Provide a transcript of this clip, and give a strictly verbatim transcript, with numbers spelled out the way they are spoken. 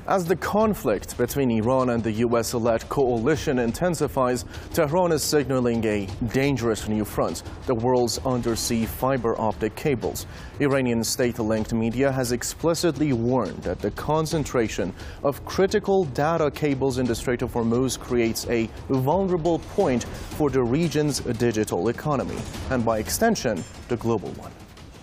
As the conflict between Iran and the U S-led coalition intensifies, Tehran is signaling a dangerous new front, the world's undersea fiber optic cables. Iranian state-linked media has explicitly warned that the concentration of critical data cables in the Strait of Hormuz creates a vulnerable point for the region's digital economy, and by extension, the global one.